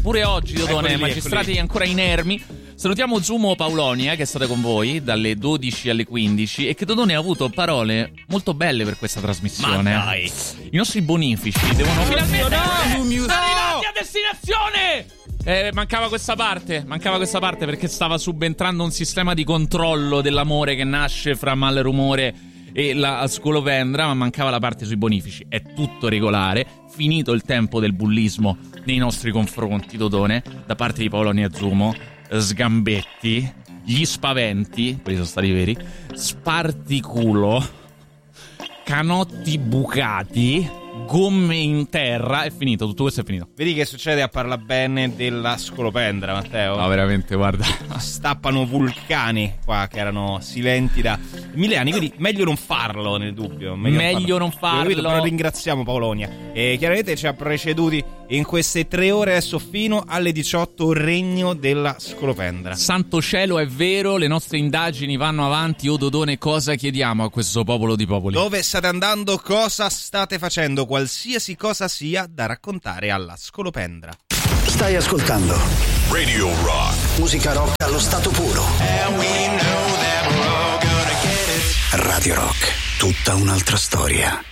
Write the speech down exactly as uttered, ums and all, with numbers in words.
pure oggi, Dodone, Eccoli lì, magistrati eccoli lì. ancora inermi. Salutiamo Zumo Paulonia, che è stata con voi dalle dodici alle quindici, e che Dodone ha avuto parole molto belle per questa trasmissione. Ma dai. I nostri bonifici devono finalmente no, essere arrivati a destinazione! Eh, mancava questa parte, mancava questa parte perché stava subentrando un sistema di controllo dell'amore che nasce fra Malrumore e la Scolopendra, ma mancava la parte sui bonifici. È tutto regolare, finito il tempo del bullismo nei nostri confronti, Dodone, da parte di Paulonia Zumo, Sgambetti, gli spaventi, quelli sono stati veri, sparticulo, canotti bucati, gomme in terra. È finito, tutto questo è finito. Vedi che succede a parla bene della Scolopendra, Matteo? No, veramente, guarda. Stappano vulcani qua che erano silenti da mille anni, quindi meglio non farlo, nel dubbio. Meglio, Meglio non non farlo. farlo. Capito? Però ringraziamo Paolonia. E chiaramente ci ha preceduti in queste tre ore adesso fino alle diciotto regno della Scolopendra. Santo cielo, è vero, le nostre indagini vanno avanti. O Dodone, cosa chiediamo a questo popolo di popoli? Dove state andando? Cosa state facendo? Qualsiasi cosa sia da raccontare alla Scolopendra. Stai ascoltando Radio Rock. musica rock allo stato puro. And we know that we're all gonna get it. Radio Rock, tutta un'altra storia.